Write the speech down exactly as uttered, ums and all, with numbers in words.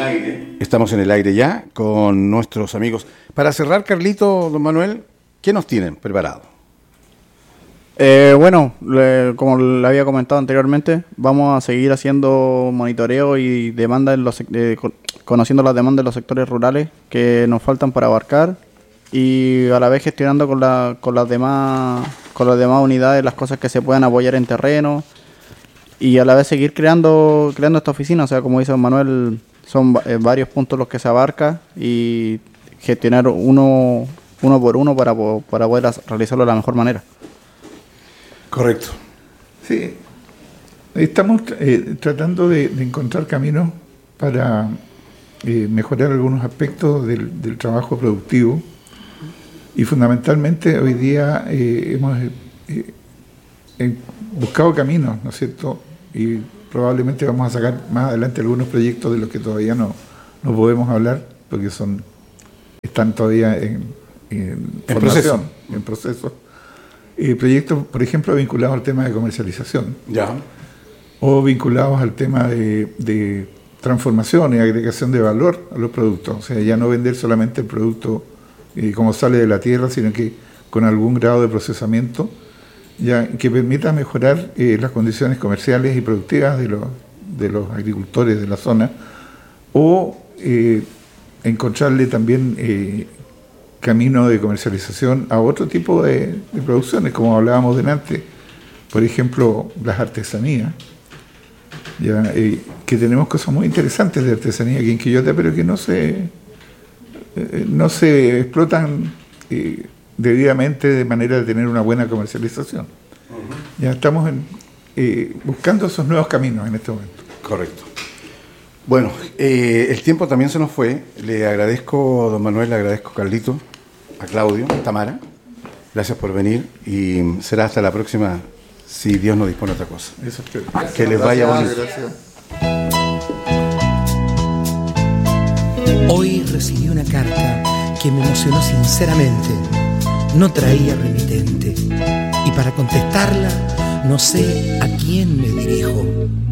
aire. Estamos en el aire ya con nuestros amigos. Para cerrar, Carlito, don Manuel, ¿qué nos tienen preparado? Eh, bueno, le, como le había comentado anteriormente, vamos a seguir haciendo monitoreo y demanda en los, eh, conociendo las demandas de los sectores rurales que nos faltan para abarcar y a la vez gestionando con, la, con, las demás, con las demás unidades las cosas que se puedan apoyar en terreno y a la vez seguir creando, creando esta oficina. O sea, como dice don Manuel, son eh, varios puntos los que se abarca y gestionar uno, uno por uno para, para poder realizarlo de la mejor manera. Correcto. Sí, estamos eh, tratando de, de encontrar caminos para eh, mejorar algunos aspectos del, del trabajo productivo y fundamentalmente hoy día eh, hemos eh, eh, buscado caminos, ¿no es cierto? Y probablemente vamos a sacar más adelante algunos proyectos de los que todavía no, no podemos hablar porque son están todavía en, en, en proceso. En proceso. Eh, proyectos, por ejemplo, vinculados al tema de comercialización. Ya. O vinculados al tema de, de transformación y agregación de valor a los productos. O sea, ya no vender solamente el producto eh, como sale de la tierra, sino que con algún grado de procesamiento ya que permita mejorar eh, las condiciones comerciales y productivas de los, de los agricultores de la zona. O eh, encontrarle también Eh, camino de comercialización a otro tipo de, de producciones, como hablábamos delante, por ejemplo, las artesanías, ya, eh, que tenemos cosas muy interesantes de artesanía aquí en Quillota, pero que no se, eh, no se explotan eh, debidamente de manera de tener una buena comercialización. Uh-huh. Ya estamos en, eh, buscando esos nuevos caminos en este momento. Correcto. Bueno, eh, el tiempo también se nos fue. Le agradezco, don Manuel, le agradezco, Carlito, a Claudio, a Tamara. Gracias por venir y será hasta la próxima, si Dios nos dispone otra cosa. Eso espero. Que les vaya bonito. Hoy recibí una carta que me emocionó sinceramente. No traía remitente y para contestarla no sé a quién me dirijo.